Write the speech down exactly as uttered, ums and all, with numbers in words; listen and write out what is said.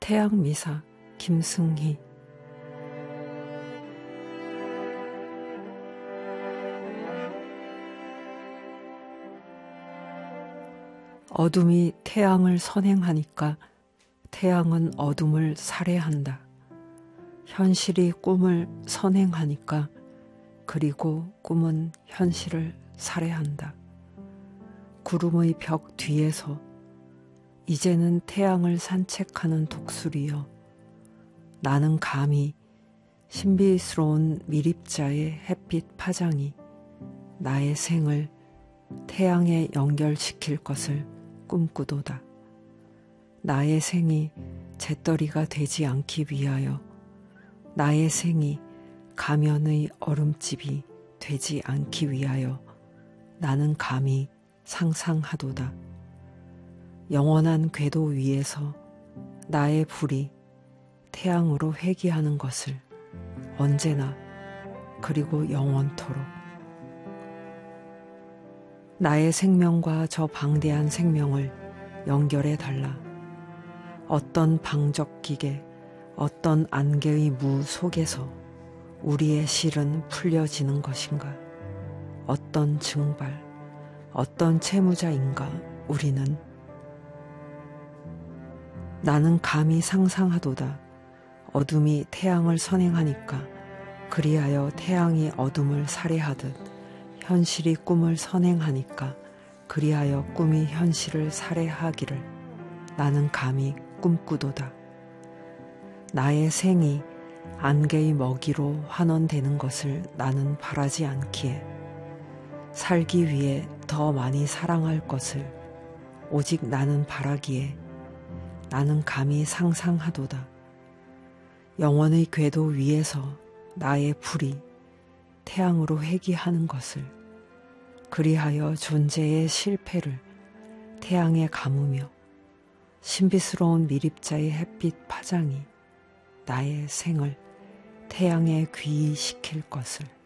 태양미사 김승희. 어둠이 태양을 선행하니까 태양은 어둠을 살해한다. 현실이 꿈을 선행하니까 그리고 꿈은 현실을 살해한다. 구름의 벽 뒤에서 이제는 태양을 산책하는 독수리여, 나는 감히 신비스러운 미립자의 햇빛 파장이 나의 생을 태양에 연결시킬 것을 꿈꾸도다. 나의 생이 재떨이가 되지 않기 위하여, 나의 생이 가면의 얼음집이 되지 않기 위하여 나는 감히 상상하도다. 영원한 궤도 위에서 나의 불이 태양으로 회귀하는 것을 언제나 그리고 영원토록. 나의 생명과 저 방대한 생명을 연결해 달라. 어떤 방적기계, 어떤 안개의 무 속에서 우리의 실은 풀려지는 것인가? 어떤 증발, 어떤 채무자인가 우리는? 나는 감히 상상하도다. 어둠이 태양을 선행하니까 그리하여 태양이 어둠을 살해하듯 현실이 꿈을 선행하니까 그리하여 꿈이 현실을 살해하기를 나는 감히 꿈꾸도다. 나의 생이 안개의 먹이로 환원되는 것을 나는 바라지 않기에, 살기 위해 더 많이 사랑할 것을 오직 나는 바라기에 나는 감히 상상하도다. 영원의 궤도 위에서 나의 불이 태양으로 회귀하는 것을, 그리하여 존재의 실패를 태양에 감으며 신비스러운 미립자의 햇빛 파장이 나의 생을 태양에 귀의시킬 것을.